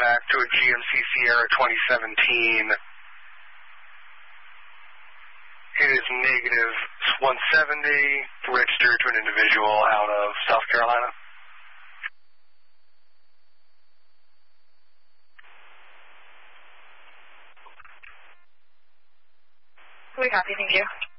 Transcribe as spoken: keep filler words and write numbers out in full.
back to a G M C Sierra twenty seventeen. It is negative one seventy, registered to an individual out of South Carolina. We copy, thank you.